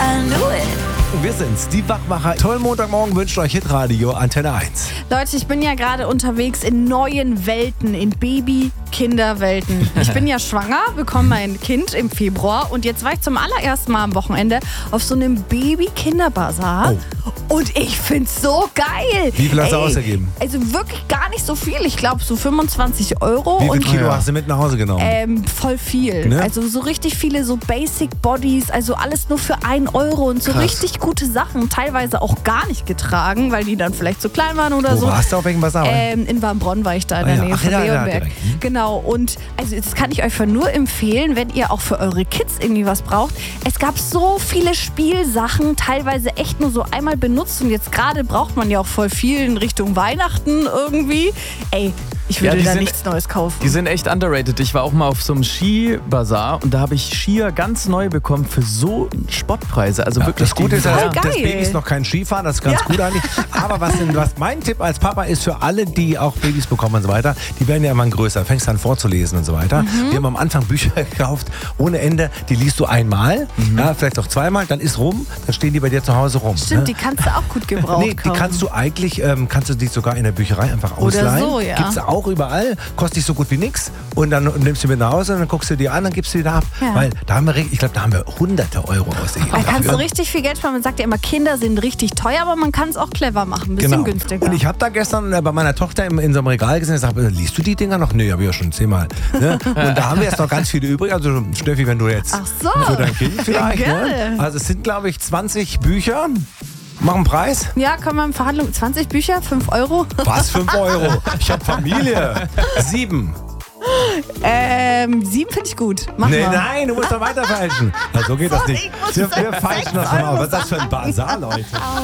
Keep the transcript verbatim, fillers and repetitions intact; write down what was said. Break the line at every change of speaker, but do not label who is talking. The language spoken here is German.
I knew it.
Wir sind's, die Wachmacher. Tollen Montagmorgen wünscht euch Hitradio Antenne eins.
Leute, ich bin ja gerade unterwegs in neuen Welten, in Baby-Kinderwelten. Ich bin ja schwanger, bekomme mein Kind im Februar und jetzt war ich zum allerersten Mal am Wochenende auf so einem Baby-Kinderbazar. Oh. Und ich find's so geil.
Wie viel hast du
Ey,
ausgegeben?
Also wirklich gar nicht so viel. Ich glaube so fünfundzwanzig Euro.
Wie viel
und
Kilo
ja.
hast du mit nach Hause genommen?
Ähm, voll viel.
Ne?
Also so richtig viele so Basic Bodies, also alles nur für ein Euro und so
Krass.
richtig gute Sachen. Teilweise auch gar nicht getragen, weil die dann vielleicht zu klein waren oder
Wo
so.
warst du, auf welchem Bazar?
Ähm, in Warmbronn war ich da in der
Ah ja.
Nähe
Ach,
von
ja, ja,
Leonberg.
direkt. Hm.
Genau, und also das kann ich euch für nur empfehlen, wenn ihr auch für eure Kids irgendwie was braucht. Es gab so viele Spielsachen, teilweise echt nur so einmal benutzt und jetzt gerade braucht man ja auch voll viel in Richtung Weihnachten irgendwie. Ey, ich würde
Ja, die
da
sind-
nichts Neues kaufen.
Die sind echt underrated. Ich war auch mal auf so einem Skibazar und da habe ich Skier ganz neu bekommen für so Spottpreise. Also
Ja,
wirklich
das Gute ist,
die-
ja,
Voll
das
geil.
Baby ist noch kein Skifahren, das ist ganz
Ja.
gut eigentlich. Aber was, denn, was mein Tipp als Papa ist für alle, die auch Babys bekommen und so weiter, die werden ja immer größer, fängst an vorzulesen und so weiter.
Mhm.
Wir haben am Anfang Bücher gekauft, ohne Ende, die liest du einmal, ja, vielleicht auch zweimal, dann ist rum, dann stehen die bei dir zu Hause rum.
Stimmt,
ne?
die kannst du auch gut gebrauchen.
Nee, die kannst du eigentlich, ähm, kannst du die sogar in der Bücherei einfach
Oder
ausleihen.
so, ja.
Gibt's auch überall, kostet dich so gut wie nix. Und dann nimmst du mit nach Hause und dann guckst du dir an, dann gibst du die da ab.
Ja.
Weil da haben wir, ich glaube, da haben wir hunderte Euro ausgegeben.
Da kannst du
dafür.
richtig viel Geld sparen. Man sagt ja immer, Kinder sind richtig teuer, aber man kann es auch clever machen. Ein bisschen
Genau.
günstiger.
Und ich habe da gestern äh, bei meiner Tochter im, in so einem Regal gesehen und gesagt, äh, liest du die Dinger noch? Nee, habe ich ja schon zehnmal. Ne? Und da haben wir jetzt noch ganz viele übrig. Also Steffi, wenn du jetzt
Ach so.
für dein Kind vielleicht.
Gerne.
Ne? Also es sind, glaube ich, zwanzig Bücher. Mach einen Preis.
Ja, kommen wir in Verhandlung. zwanzig Bücher, fünf Euro.
Was? fünf Euro? Ich habe Familie. Sieben.
Ähm, sieben finde ich gut. Mach
Nee,
mal.
nein, du musst doch weiter falschen. Na, so geht das
Sorry,
nicht.
ich muss
Wir,
sagen,
wir falschen das
sechs
mal.
Euro
Was ist das für ein Bazar, Leute?